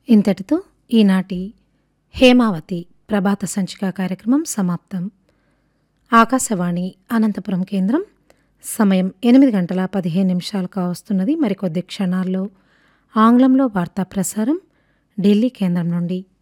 ఇంతటితో ఈనాటి హేమావతి ప్రభాత సంచిక కార్యక్రమం సమాప్తం. ఆకాశవాణి అనంతపురం కేంద్రం. సమయం 8:15 కావస్తున్నది. మరికొద్ది క్షణాల్లో ఆంగ్లంలో వార్తా ప్రసారం ఢిల్లీ కేంద్రం నుండి.